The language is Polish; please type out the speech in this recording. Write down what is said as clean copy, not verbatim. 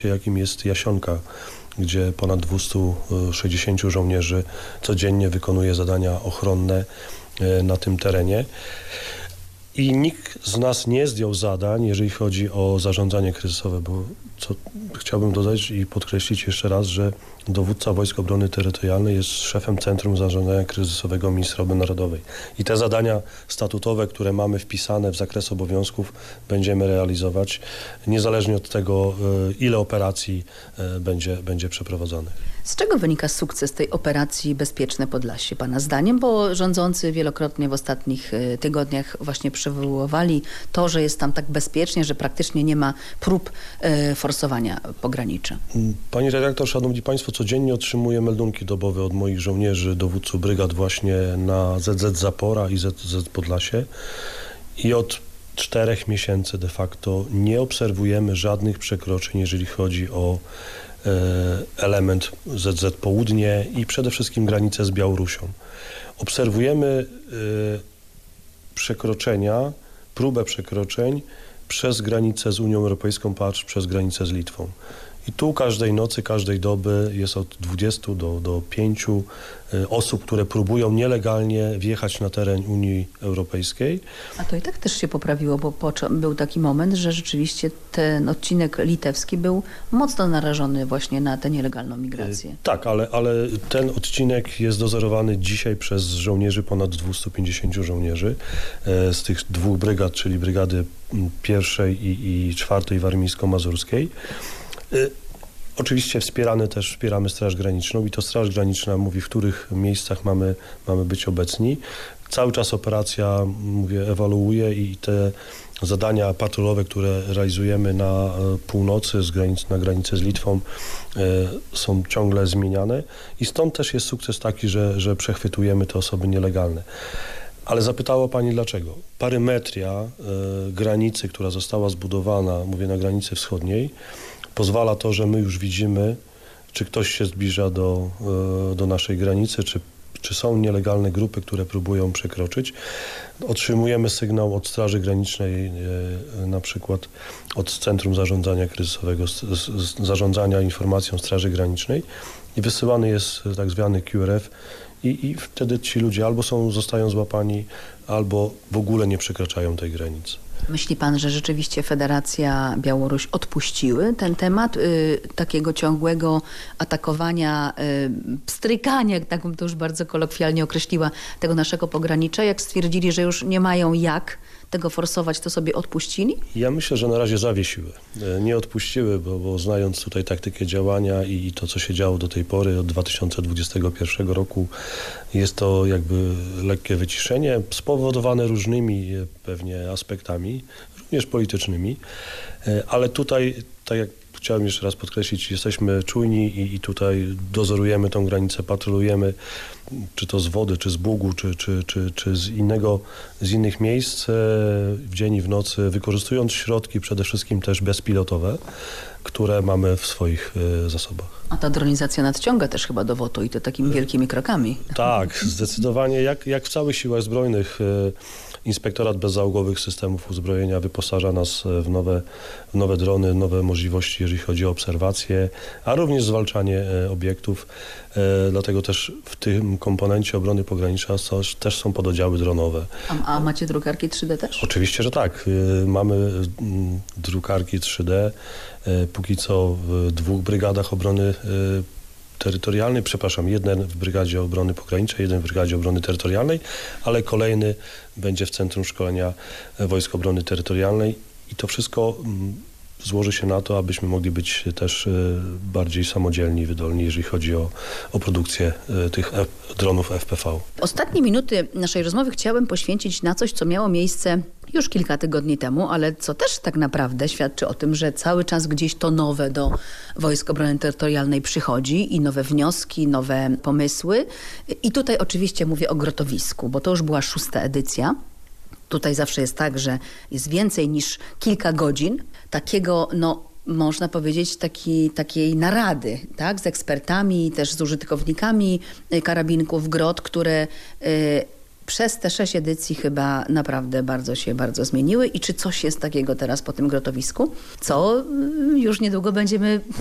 jakim jest Jasionka, gdzie ponad 260 żołnierzy codziennie wykonuje zadania ochronne na tym terenie. I nikt z nas nie zdjął zadań, jeżeli chodzi o zarządzanie kryzysowe, bo chciałbym dodać i podkreślić jeszcze raz, że dowódca Wojsk Obrony Terytorialnej jest szefem Centrum Zarządzania Kryzysowego Ministra Obrony Narodowej. I te zadania statutowe, które mamy wpisane w zakres obowiązków, będziemy realizować, niezależnie od tego, ile operacji będzie przeprowadzonych. Z czego wynika sukces tej operacji Bezpieczne Podlasie, Pana zdaniem? Bo rządzący wielokrotnie w ostatnich tygodniach właśnie przywoływali to, że jest tam tak bezpiecznie, że praktycznie nie ma prób forsowania pogranicza. Pani redaktor, szanowni państwo, codziennie otrzymuję meldunki dobowe od moich żołnierzy, dowódców brygad właśnie na ZZ Zapora i ZZ Podlasie i od 4 miesięcy de facto nie obserwujemy żadnych przekroczeń, jeżeli chodzi o element ZZ Południe i przede wszystkim granicę z Białorusią. Obserwujemy przekroczenia, próbę przekroczeń przez granicę z Unią Europejską, przez granicę z Litwą. I tu każdej nocy, każdej doby jest od 20 do 5 osób, które próbują nielegalnie wjechać na teren Unii Europejskiej. A to i tak też się poprawiło, bo był taki moment, że rzeczywiście ten odcinek litewski był mocno narażony właśnie na tę nielegalną migrację. Tak, ale ten odcinek jest dozorowany dzisiaj przez żołnierzy, ponad 250 żołnierzy z tych 2 brygad, czyli brygady 1. i 4. warmińsko-mazurskiej. Oczywiście wspieramy Straż Graniczną i to Straż Graniczna mówi, w których miejscach mamy być obecni. Cały czas operacja, ewoluuje i te zadania patrolowe, które realizujemy na północy, na granicy z Litwą, są ciągle zmieniane i stąd też jest sukces taki, że przechwytujemy te osoby nielegalne. Ale zapytała Pani dlaczego? Parymetria granicy, która została zbudowana, na granicy wschodniej, pozwala to, że my już widzimy, czy ktoś się zbliża do naszej granicy, czy są nielegalne grupy, które próbują przekroczyć. Otrzymujemy sygnał od Straży Granicznej, na przykład od Centrum Zarządzania Kryzysowego, zarządzania informacją Straży Granicznej i wysyłany jest tak zwany QRF i wtedy ci ludzie albo zostają złapani, albo w ogóle nie przekraczają tej granicy. Myśli pan, że rzeczywiście Federacja, Białoruś odpuściły ten temat takiego ciągłego atakowania, pstrykania, tak bym to już bardzo kolokwialnie określiła, tego naszego pogranicza? Jak stwierdzili, że już nie mają jak tego forsować, to sobie odpuścili? Ja myślę, że na razie zawiesiły. Nie odpuściły, bo znając tutaj taktykę działania i to, co się działo do tej pory, od 2021 roku, jest to jakby lekkie wyciszenie, spowodowane różnymi pewnie aspektami, również politycznymi, ale tutaj, tak jak chciałem jeszcze raz podkreślić, jesteśmy czujni i tutaj dozorujemy tą granicę, patrolujemy, czy to z wody, czy z Bugu, czy z innych miejsc w dzień i w nocy, wykorzystując środki przede wszystkim też bezpilotowe, które mamy w swoich zasobach. A ta dronizacja nadciąga też chyba do WOTO i to takimi wielkimi krokami. Tak, zdecydowanie. Jak w całych siłach zbrojnych Inspektorat Bezzałogowych Systemów Uzbrojenia wyposaża nas w nowe drony, nowe możliwości, jeżeli chodzi o obserwacje, a również zwalczanie obiektów. Dlatego też w tym komponencie obrony pogranicza też są pododdziały dronowe. A macie drukarki 3D też? Oczywiście, że tak. Mamy drukarki 3D. Póki co w 2 brygadach obrony terytorialnej, jeden w Brygadzie Obrony Pogranicznej, jeden w Brygadzie Obrony Terytorialnej, ale kolejny będzie w Centrum Szkolenia Wojsk Obrony Terytorialnej i to wszystko złoży się na to, abyśmy mogli być też bardziej samodzielni, wydolni, jeżeli chodzi o produkcję tych dronów FPV. Ostatnie minuty naszej rozmowy chciałabym poświęcić na coś, co miało miejsce już kilka tygodni temu, ale co też tak naprawdę świadczy o tym, że cały czas gdzieś to nowe do Wojsk Obrony Terytorialnej przychodzi i nowe wnioski, nowe pomysły. I tutaj oczywiście mówię o Grotowisku, bo to już była 6. edycja. Tutaj zawsze jest tak, że jest więcej niż kilka godzin takiego, można powiedzieć, takiej narady, tak, z ekspertami, też z użytkownikami karabinków Grot, które przez te 6 edycji chyba naprawdę bardzo zmieniły. I czy coś jest takiego teraz po tym grotowisku, co już niedługo będziemy